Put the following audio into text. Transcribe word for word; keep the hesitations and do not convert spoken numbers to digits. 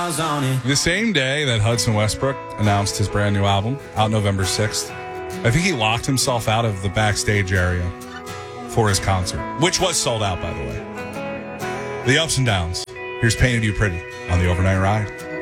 miles on it. The same day that Hudson Westbrook announced his brand new album, out November sixth, I think he locked himself out of the backstage area for his concert, which was sold out, by the way. The ups and downs. Here's Painted You Pretty on the Overnight Ride.